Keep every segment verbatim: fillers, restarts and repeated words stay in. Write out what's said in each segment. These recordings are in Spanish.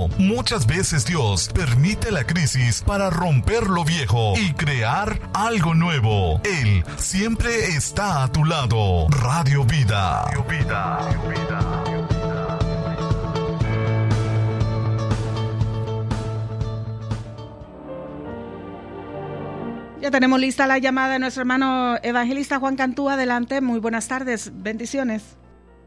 nuevo. Muchas veces Dios permite la crisis para romper lo viejo y crear algo nuevo. Él siempre está a tu lado. Radio Vida. Radio Vida. Radio Vida. Ya tenemos lista la llamada de nuestro hermano evangelista Juan Cantú. Adelante, muy buenas tardes, bendiciones.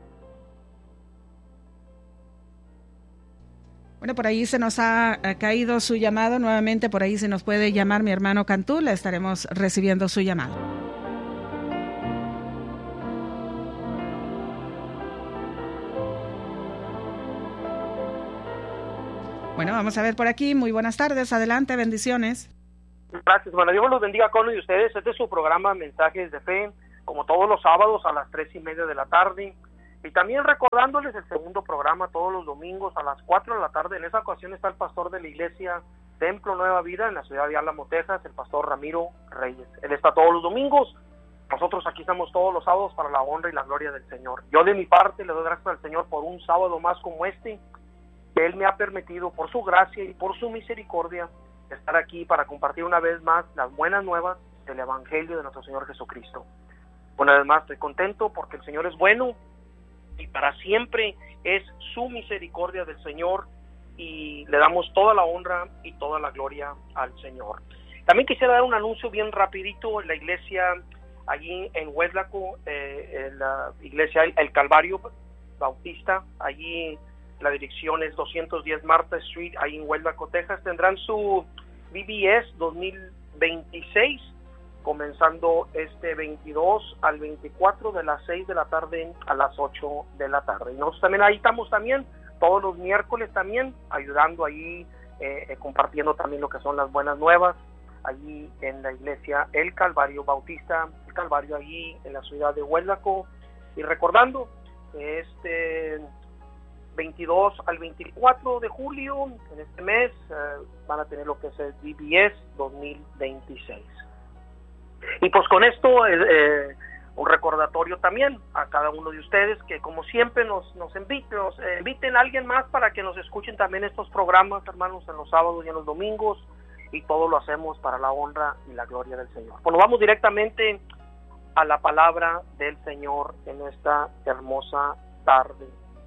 Bueno, por ahí se nos ha caído su llamado, nuevamente por ahí se nos puede llamar mi hermano Cantú, le estaremos recibiendo su llamado. Bueno, vamos a ver por aquí, muy buenas tardes, adelante, bendiciones. Gracias, hermano. Dios los bendiga a cada uno de ustedes. Este es su programa Mensajes de Fe, como todos los sábados a las tres y media de la tarde. Y también recordándoles el segundo programa todos los domingos a las cuatro de la tarde. En esa ocasión está el pastor de la iglesia Templo Nueva Vida en la ciudad de Álamo, Texas, el pastor Ramiro Reyes. Él está todos los domingos. Nosotros aquí estamos todos los sábados para la honra y la gloria del Señor. Yo de mi parte le doy gracias al Señor por un sábado más como este, que Él me ha permitido por su gracia y por su misericordia estar aquí para compartir una vez más las buenas nuevas del Evangelio de nuestro Señor Jesucristo. Una vez más estoy contento porque el Señor es bueno y para siempre es su misericordia del Señor y le damos toda la honra y toda la gloria al Señor. También quisiera dar un anuncio bien rapidito en la iglesia allí en Hueslaco, eh, en la iglesia El Calvario Bautista, allí la dirección es doscientos diez Martha Street, ahí en Hueslaco, Texas. Tendrán su V B S dos mil veintiséis, comenzando este veintidós al veinticuatro de las seis de la tarde a las ocho de la tarde. Y nosotros también ahí estamos también, todos los miércoles también, ayudando ahí, eh, eh, compartiendo también lo que son las buenas nuevas, allí en la iglesia El Calvario Bautista, El Calvario allí en la ciudad de Hueslaco. Y recordando, este veintidós al veinticuatro de julio, en este mes, eh, van a tener lo que es el V B S dos mil veintiséis. Y pues con esto, eh, eh, un recordatorio también a cada uno de ustedes, que como siempre nos, nos inviten, nos eh, inviten a alguien más para que nos escuchen también estos programas, hermanos, en los sábados y en los domingos, y todo lo hacemos para la honra y la gloria del Señor. Bueno, vamos directamente a la palabra del Señor en esta hermosa tarde.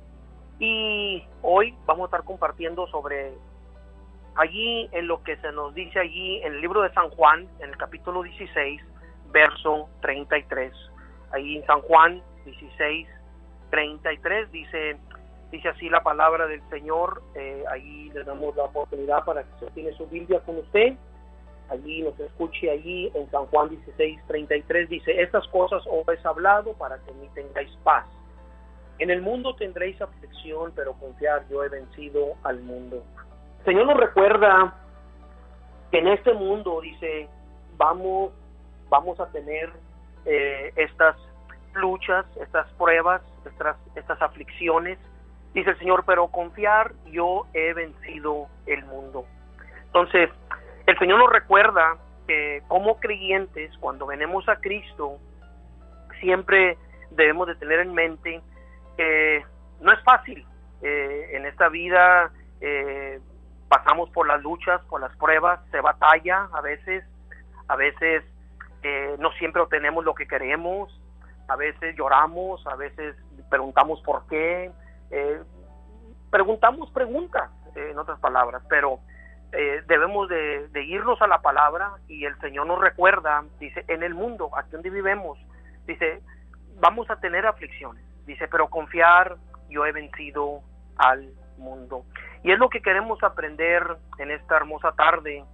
Y hoy vamos a estar compartiendo sobre allí en lo que se nos dice allí en el libro de San Juan, en el capítulo dieciséis, verso treinta y tres. Ahí en San Juan dieciséis, treinta y tres dice, dice así la palabra del Señor. Eh, ahí le damos la oportunidad para que se tiene su Biblia con usted. Allí nos escuche, allí en San Juan dieciséis, treinta y tres dice: estas cosas os he hablado para que en mí tengáis paz. En el mundo tendréis aflicción, pero confiad, yo he vencido al mundo. El Señor nos recuerda que en este mundo, dice, vamos, vamos a tener eh, estas luchas, estas pruebas, estas, estas aflicciones. Dice el Señor, pero confiar, yo he vencido el mundo. Entonces, el Señor nos recuerda que como creyentes, cuando venimos a Cristo, siempre debemos de tener en mente que no es fácil. Eh, en esta vida eh, pasamos por las luchas, por las pruebas, se batalla a veces, a veces eh, no siempre obtenemos lo que queremos, a veces lloramos, a veces preguntamos por qué, eh, preguntamos preguntas, eh, en otras palabras, pero eh, debemos de, de irnos a la palabra, y el Señor nos recuerda, dice, en el mundo, aquí donde vivimos, dice, vamos a tener aflicciones. Dice, pero confiar, yo he vencido al mundo. Y es lo que queremos aprender en esta hermosa tarde.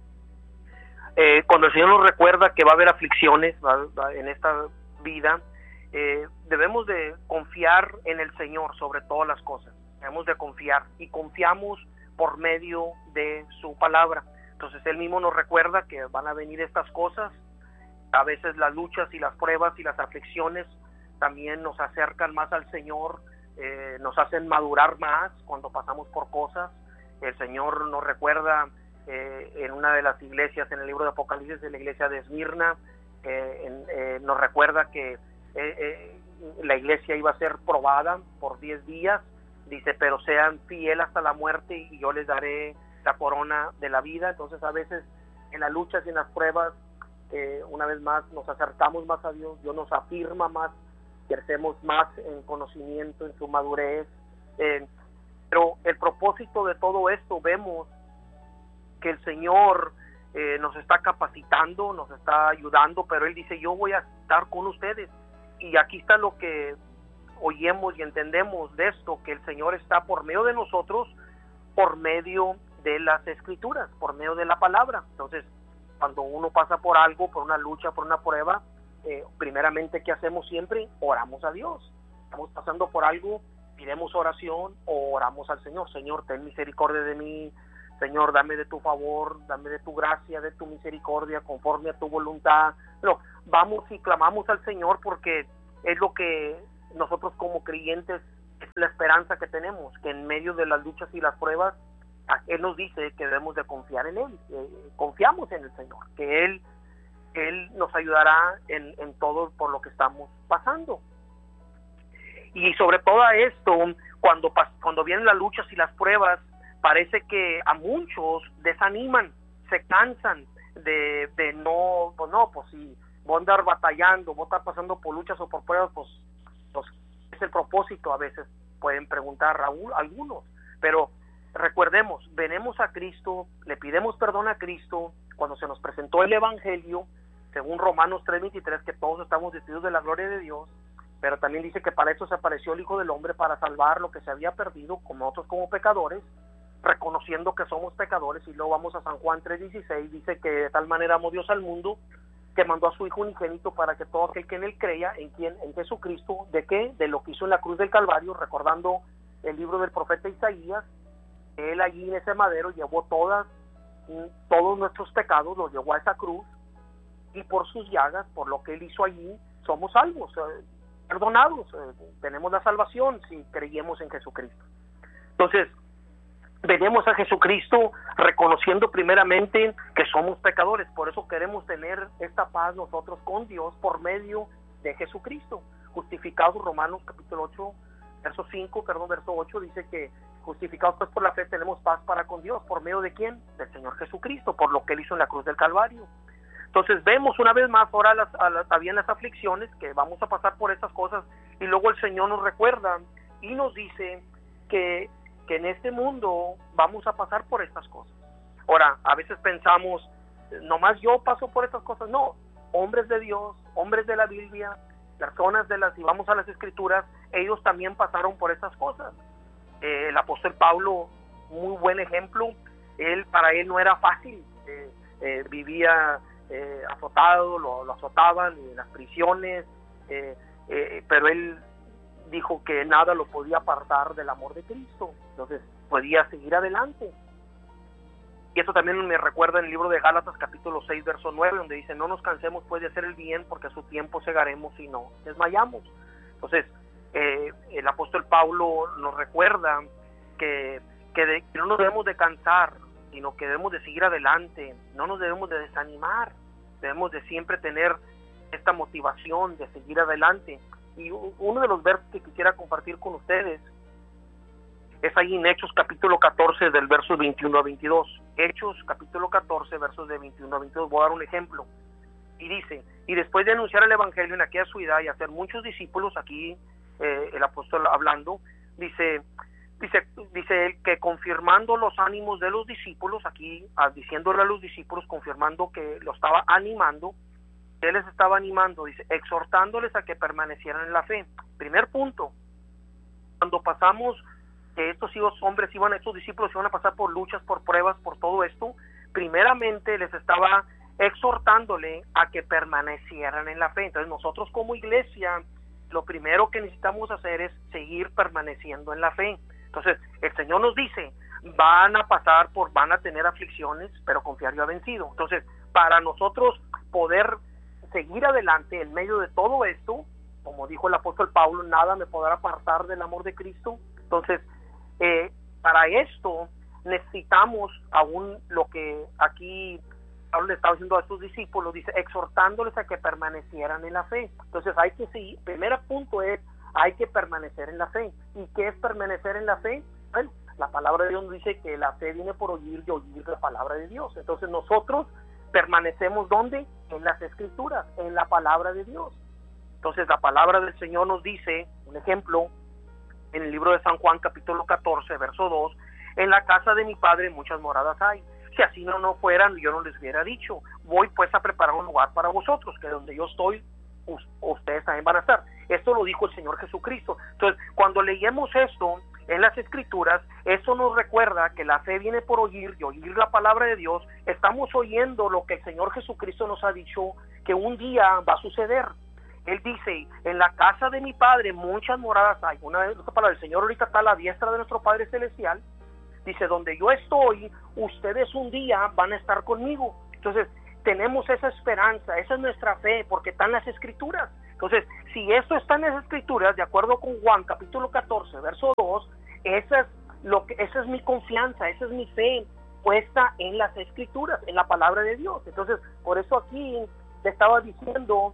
Eh, cuando el Señor nos recuerda que va a haber aflicciones va, va, en esta vida, eh, debemos de confiar en el Señor sobre todas las cosas. Debemos de confiar, y confiamos por medio de su palabra. Entonces Él mismo nos recuerda que van a venir estas cosas. A veces las luchas y las pruebas y las aflicciones también nos acercan más al Señor, eh, nos hacen madurar más cuando pasamos por cosas. El Señor nos recuerda eh, en una de las iglesias, en el libro de Apocalipsis, de la iglesia de Esmirna, eh, en, eh, nos recuerda que eh, eh, la iglesia iba a ser probada por diez días, dice, pero sean fieles hasta la muerte y yo les daré la corona de la vida. Entonces a veces en las luchas y en las pruebas, eh, una vez más nos acercamos más a Dios, Dios nos afirma más, crecemos más en conocimiento, en su madurez, eh, pero el propósito de todo esto, vemos que el Señor eh, nos está capacitando, nos está ayudando, pero Él dice, yo voy a estar con ustedes. Y aquí está lo que oímos y entendemos de esto, que el Señor está por medio de nosotros, por medio de las Escrituras, por medio de la palabra. Entonces, cuando uno pasa por algo, por una lucha, por una prueba, eh, primeramente, ¿qué hacemos siempre? Oramos a Dios. Estamos pasando por algo, pidemos oración o oramos al Señor. Señor, ten misericordia de mí. Señor, dame de tu favor, dame de tu gracia, de tu misericordia, conforme a tu voluntad. No, vamos y clamamos al Señor, porque es lo que nosotros como creyentes, es la esperanza que tenemos, que en medio de las luchas y las pruebas, Él nos dice que debemos de confiar en Él. Eh, confiamos en el Señor, que Él, Él nos ayudará en, en todo por lo que estamos pasando. Y sobre todo esto, cuando, cuando vienen las luchas y las pruebas, parece que a muchos desaniman, se cansan de, de no, pues no, pues si voy a andar batallando, voy a estar pasando por luchas o por pruebas, pues, pues es el propósito, a veces pueden preguntar Raúl, algunos, pero recordemos, venimos a Cristo, le pidemos perdón a Cristo, cuando se nos presentó el Evangelio, según Romanos tres veintitrés, que todos estamos vestidos de la gloria de Dios, pero también dice que para eso se apareció el Hijo del Hombre, para salvar lo que se había perdido, como nosotros como pecadores, reconociendo que somos pecadores. Y luego vamos a San Juan tres dieciséis, dice que de tal manera amó Dios al mundo, que mandó a su Hijo unigénito para que todo aquel que en Él creya, en quien, en Jesucristo, ¿de qué? De lo que hizo en la cruz del Calvario, recordando el libro del profeta Isaías. Él allí en ese madero llevó todas, todos nuestros pecados, los llevó a esa cruz, y por sus llagas, por lo que Él hizo allí, somos salvos, eh, perdonados, eh, tenemos la salvación si creemos en Jesucristo. Entonces, venimos a Jesucristo reconociendo primeramente que somos pecadores, por eso queremos tener esta paz nosotros con Dios por medio de Jesucristo, justificados. Romanos capítulo ocho, verso cinco, perdón, verso ocho, dice que justificados pues por la fe tenemos paz para con Dios, ¿por medio de quién? Del Señor Jesucristo, por lo que Él hizo en la cruz del Calvario. Entonces vemos una vez más ahora las, a las, habían las aflicciones, que vamos a pasar por estas cosas, y luego el Señor nos recuerda y nos dice que que en este mundo vamos a pasar por estas cosas. Ahora, a veces pensamos, nomás yo paso por estas cosas. No, hombres de Dios, hombres de la Biblia, personas de las, si vamos a las Escrituras, ellos también pasaron por estas cosas. Eh, el apóstol Pablo, muy buen ejemplo, él, para él no era fácil, eh, eh, vivía eh, azotado, lo, lo azotaban en las prisiones, eh, eh, pero él dijo que nada lo podía apartar del amor de Cristo, entonces podía seguir adelante. Y eso también me recuerda en el libro de Gálatas capítulo seis verso nueve, donde dice, no nos cansemos pues de hacer el bien, porque a su tiempo segaremos y no desmayamos. Entonces eh, el apóstol Pablo nos recuerda que, que, de, que no nos debemos de cansar, sino que debemos de seguir adelante, no nos debemos de desanimar, debemos de siempre tener esta motivación de seguir adelante. Y uno de los versos que quisiera compartir con ustedes es ahí en Hechos capítulo catorce del verso veintiuno a veintidós. Hechos capítulo catorce versos de veintiuno a veintidós. Voy a dar un ejemplo. Y dice, y después de anunciar el evangelio en aquella ciudad y hacer muchos discípulos, aquí eh, el apóstol hablando, dice, dice, dice él que confirmando los ánimos de los discípulos, aquí diciéndole a los discípulos, confirmando que lo estaba animando, Él les estaba animando, dice, exhortándoles a que permanecieran en la fe. Primer punto, cuando pasamos, que estos hijos hombres iban, estos discípulos iban a pasar por luchas, por pruebas, por todo esto, primeramente les estaba exhortándole a que permanecieran en la fe. Entonces nosotros como iglesia, lo primero que necesitamos hacer es seguir permaneciendo en la fe. Entonces el Señor nos dice, van a pasar por, van a tener aflicciones, pero confiar yo ha vencido. Entonces, para nosotros poder seguir adelante en medio de todo esto, como dijo el apóstol Pablo, nada me podrá apartar del amor de Cristo. Entonces, eh, para esto necesitamos aún lo que aquí Pablo le estaba diciendo a sus discípulos, dice, exhortándoles a que permanecieran en la fe. Entonces hay que seguir, primer punto es, hay que permanecer en la fe. ¿Y qué es permanecer en la fe? Bueno, la palabra de Dios dice que la fe viene por oír y oír la palabra de Dios. Entonces nosotros permanecemos ¿dónde? En las Escrituras, en la palabra de Dios. Entonces la palabra del Señor nos dice, un ejemplo, en el libro de San Juan capítulo catorce, verso dos, en la casa de mi Padre muchas moradas hay. Si así no, no fueran, yo no les hubiera dicho, voy pues a preparar un lugar para vosotros, que donde yo estoy, ustedes también van a estar. Esto lo dijo el Señor Jesucristo. Entonces, cuando leemos esto en las Escrituras, eso nos recuerda que la fe viene por oír y oír la palabra de Dios. Estamos oyendo lo que el Señor Jesucristo nos ha dicho que un día va a suceder. Él dice, en la casa de mi Padre muchas moradas hay. Una vez, otra palabra, el Señor ahorita está a la diestra de nuestro Padre Celestial. Dice, donde yo estoy, ustedes un día van a estar conmigo. Entonces, tenemos esa esperanza, esa es nuestra fe, porque están las Escrituras. Entonces, si eso está en las Escrituras, de acuerdo con Juan capítulo catorce, verso dos, esa es, lo que, esa es mi confianza, esa es mi fe puesta en las Escrituras, en la palabra de Dios. Entonces, por eso aquí le estaba diciendo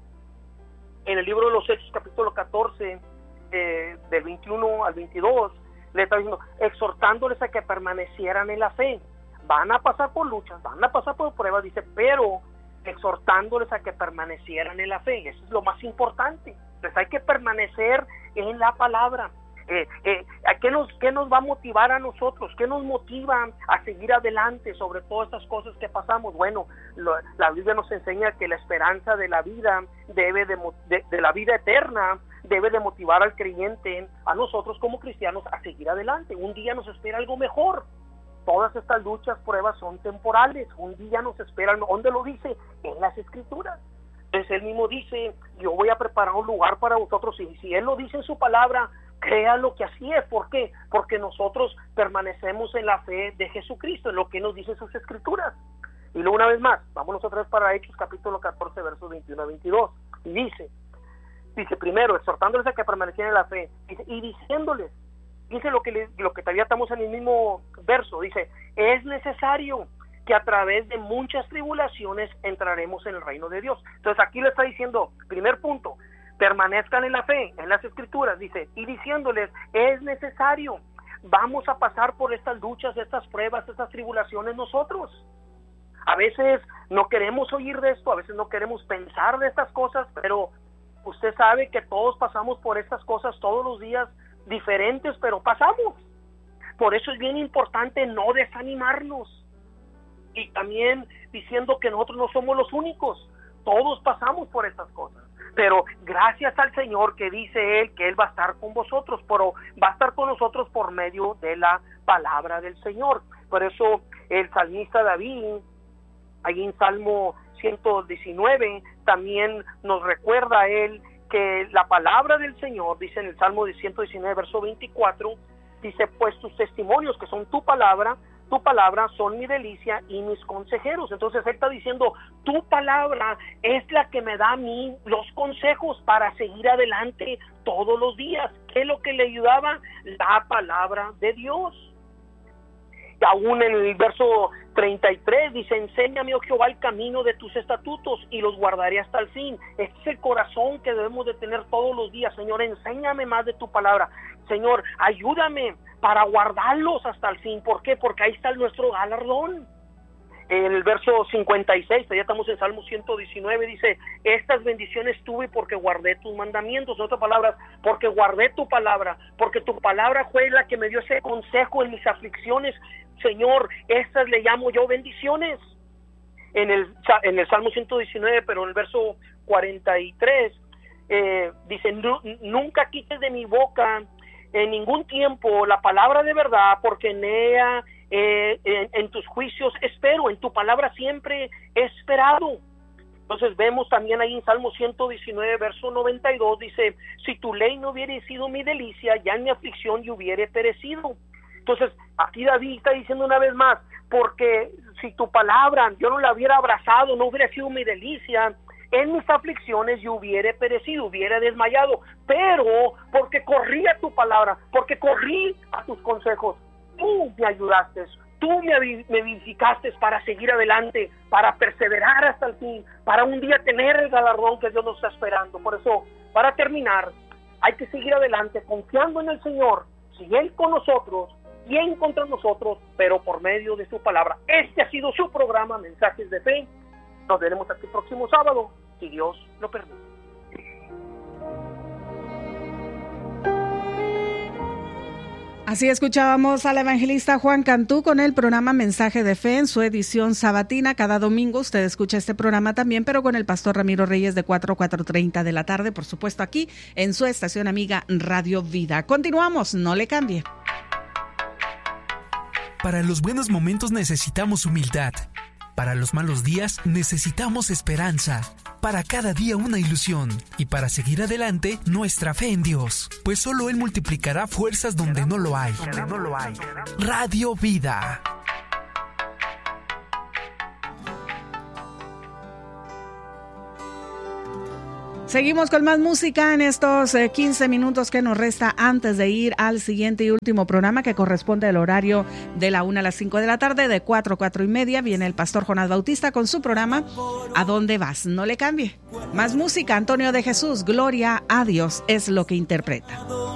en el libro de los Hechos capítulo catorce, eh, del veintiuno al veintidós, le está diciendo, exhortándoles a que permanecieran en la fe. Van a pasar por luchas, van a pasar por pruebas, dice, pero exhortándoles a que permanecieran en la fe. Eso es lo más importante. Entonces hay que permanecer en la palabra. Eh, eh, ¿qué, nos, ¿Qué nos va a motivar a nosotros? ¿Qué nos motiva a seguir adelante sobre todas estas cosas que pasamos? Bueno, lo, la Biblia nos enseña que la esperanza de la vida debe de, de, de la vida eterna debe de motivar al creyente, a nosotros como cristianos, a seguir adelante. Un día nos espera algo mejor. Todas estas luchas, pruebas son temporales. Un día nos espera, ¿dónde lo dice? En las Escrituras. Entonces él mismo dice, yo voy a preparar un lugar para vosotros, y si él lo dice en su palabra, créanlo que así es. ¿Por qué? Porque nosotros permanecemos en la fe de Jesucristo, en lo que nos dicen sus Escrituras. Y luego una vez más, vámonos otra vez para Hechos capítulo catorce, versos veintiuno a veintidós, y dice, dice primero, exhortándoles a que permanecieran en la fe, dice, y diciéndoles, dice lo que, le, lo que todavía estamos en el mismo verso, dice, es necesario que a través de muchas tribulaciones entraremos en el reino de Dios. Entonces aquí le está diciendo, primer punto, permanezcan en la fe, en las Escrituras, dice, y diciéndoles, es necesario, vamos a pasar por estas luchas, estas pruebas, estas tribulaciones nosotros. A veces no queremos oír de esto, a veces no queremos pensar de estas cosas, pero usted sabe que todos pasamos por estas cosas todos los días, diferentes, pero pasamos. Por eso es bien importante no desanimarnos. Y también diciendo que nosotros no somos los únicos, todos pasamos por estas cosas. Pero gracias al Señor que dice Él que Él va a estar con vosotros, pero va a estar con nosotros por medio de la palabra del Señor. Por eso el salmista David, ahí en Salmo ciento diecinueve, también nos recuerda a Él que la palabra del Señor, dice en el Salmo de ciento diecinueve, verso veinticuatro, dice, pues tus testimonios, que son tu palabra, tu palabra son mi delicia y mis consejeros. Entonces él está diciendo, tu palabra es la que me da a mí los consejos para seguir adelante todos los días. ¿Qué es lo que le ayudaba? La palabra de Dios. Y aún en el verso treinta y tres dice, enséñame, oh Jehová, el camino de tus estatutos y los guardaré hasta el fin. Este es el corazón que debemos de tener todos los días. Señor, enséñame más de tu palabra. Señor, ayúdame para guardarlos hasta el fin. ¿Por qué? Porque ahí está nuestro galardón. En el verso cincuenta y seis, ya estamos en Salmo ciento diecinueve, dice, estas bendiciones tuve porque guardé tus mandamientos. En otras palabras, porque guardé tu palabra, porque tu palabra fue la que me dio ese consejo en mis aflicciones. Señor, estas le llamo yo bendiciones. En el, en el Salmo ciento diecinueve, pero en el verso cuarenta y tres, eh, dice, nunca quites de mi boca en ningún tiempo la palabra de verdad, porque en ella, eh, en, en tus juicios espero, en tu palabra siempre he esperado. Entonces vemos también ahí en Salmo ciento diecinueve, verso noventa y dos, dice, si tu ley no hubiera sido mi delicia, ya en mi aflicción yo hubiera perecido. Entonces aquí David está diciendo una vez más, porque si tu palabra yo no la hubiera abrazado, no hubiera sido mi delicia, en mis aflicciones yo hubiera perecido, hubiera desmayado, pero porque corrí a tu palabra, porque corrí a tus consejos, tú me ayudaste, tú me, me vivificaste para seguir adelante, para perseverar hasta el fin, para un día tener el galardón que Dios nos está esperando. Por eso, para terminar, hay que seguir adelante confiando en el Señor, si Él con nosotros, ¿quién contra nosotros? Pero por medio de su palabra. Este ha sido su programa Mensajes de Fe. Nos veremos aquí el próximo sábado, si Dios lo permite. Así escuchábamos al evangelista Juan Cantú con el programa Mensaje de Fe en su edición sabatina. Cada domingo usted escucha este programa también, pero con el pastor Ramiro Reyes de cuatro a cuatro treinta de la tarde, por supuesto aquí en su estación amiga Radio Vida. Continuamos, no le cambie. Para los buenos momentos necesitamos humildad. Para los malos días necesitamos esperanza. Para cada día una ilusión. Y para seguir adelante, nuestra fe en Dios. Pues solo Él multiplicará fuerzas donde no lo hay. Donde no lo hay. Radio Vida. Seguimos con más música en estos eh, quince minutos que nos resta antes de ir al siguiente y último programa que corresponde al horario de la una a las cinco de la tarde, de cuatro a cuatro y media. Viene el pastor Jonás Bautista con su programa ¿A dónde vas? No le cambie. Más música, Antonio de Jesús, Gloria a Dios es lo que interpreta.